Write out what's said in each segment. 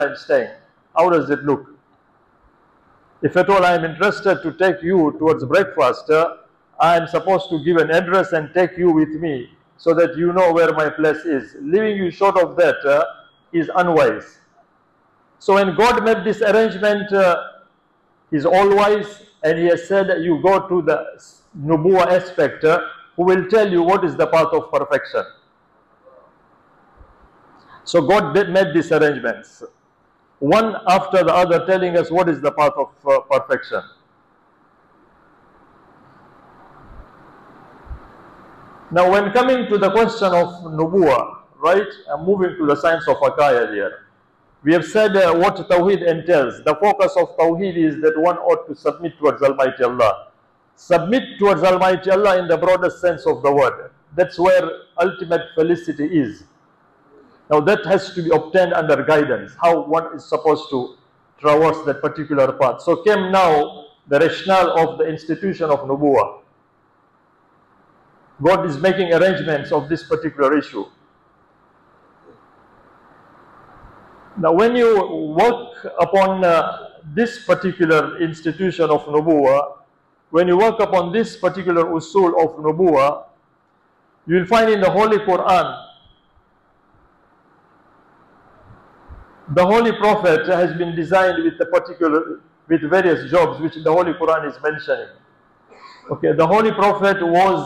I'm staying. How does it look? If at all I am interested to take you towards breakfast, I am supposed to give an address and take you with me so that you know where my place is. Leaving you short of that is unwise. So when God made this arrangement, He is all wise, and He has said that you go to the Nubuwa aspect, who will tell you what is the path of perfection. So God made these arrangements, one after the other, telling us what is the path of perfection. Now, when coming to the question of Nubuwa, right, I'm moving to the science of Aqaid here. We have said what Tawheed entails. The focus of Tawheed is that one ought to submit towards Almighty Allah. Submit towards Almighty Allah in the broadest sense of the word. That's where ultimate felicity is. Now that has to be obtained under guidance, how one is supposed to traverse that particular path. So came now the rationale of the institution of Nubuwa. God is making arrangements of this particular issue. Now when you work upon this particular institution of Nubuwa, when you work upon this particular usul of Nubuwa, you will find in the Holy Quran, the Holy Prophet has been designed with various jobs which the Holy Quran is mentioning. Okay, the Holy Prophet was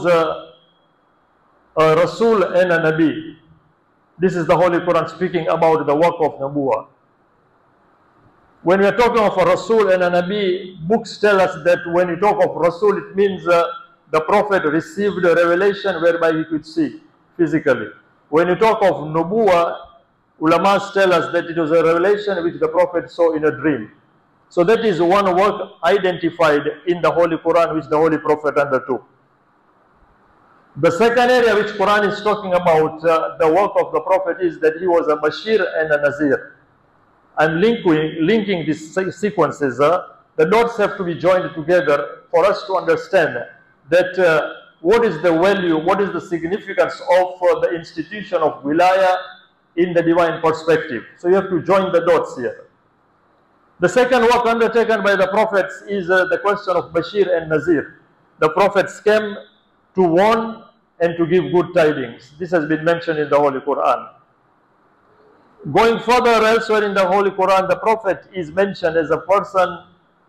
a Rasul and a Nabi. This is the Holy Quran speaking about the work of Nubuwa. When we are talking of a Rasul and a Nabi, books tell us that when you talk of Rasul, it means the Prophet received a revelation whereby he could see physically. When you talk of Nubuwa, Ulamas tell us that it was a revelation which the Prophet saw in a dream. So that is one work identified in the Holy Quran which the Holy Prophet undertook. The second area which Quran is talking about, the work of the Prophet, is that he was a Bashir and a Nazir. I'm linking these sequences. The dots have to be joined together for us to understand that what is the value, what is the significance of the institution of Wilaya in the divine perspective. So you have to join the dots here. The second work undertaken by the prophets is the question of Bashir and Nazir. The prophets came to warn and to give good tidings. This has been mentioned in the Holy Quran. Going further elsewhere in the Holy Quran, the Prophet is mentioned as a person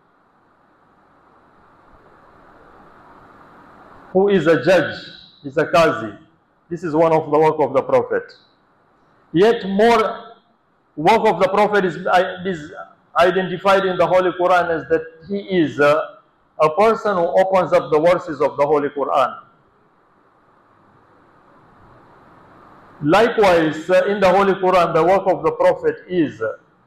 who is a judge, is a Qazi. This is one of the work of the Prophet. Yet more work of the Prophet is identified in the Holy Quran as that he is a person who opens up the verses of the Holy Quran. Likewise, in the Holy Quran, the work of the Prophet is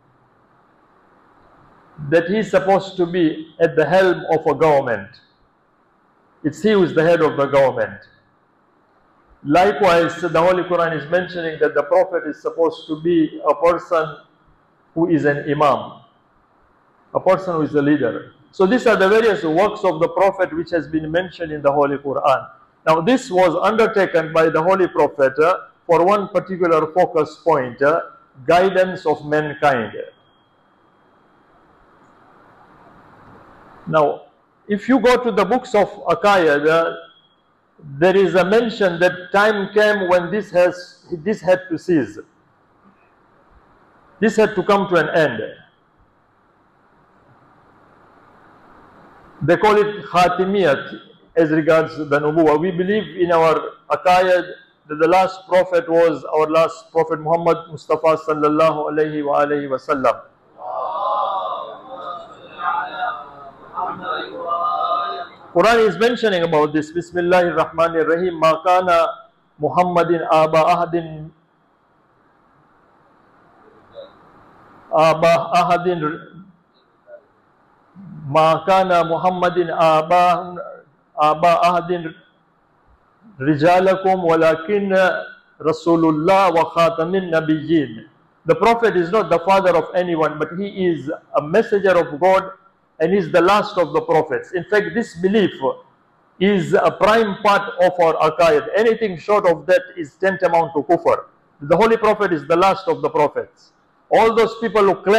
that he is supposed to be at the helm of a government. It's he who is the head of the government. Likewise, the Holy Quran is mentioning that the Prophet is supposed to be a person who is an imam, a person who is a leader. So these are the various works of the Prophet which has been mentioned in the Holy Quran. Now this was undertaken by the Holy Prophet for one particular focus point, guidance of mankind. Now, if you go to the books of Aqaid, there is a mention that time came when this had to cease. This had to come to an end. They call it Khatimiyat as regards the Nubuwa. We believe in our Aqaid that the last prophet was our last prophet Muhammad Mustafa sallallahu alayhi wa alayhi wa sallam. Quran is mentioning about this. Bismillahir Rahmanir Rahim. Ma kana Muhammadin aba ahadin ma kana Muhammadin aba ahadin Rijalakum walakin Rasulullah wa khatamin nabiyyin. The Prophet is not the father of anyone, but he is a messenger of God and is the last of the prophets. In fact, this belief is a prime part of our Aqaid. Anything short of that is tantamount to kufr. The Holy Prophet is the last of the prophets. all those people who claim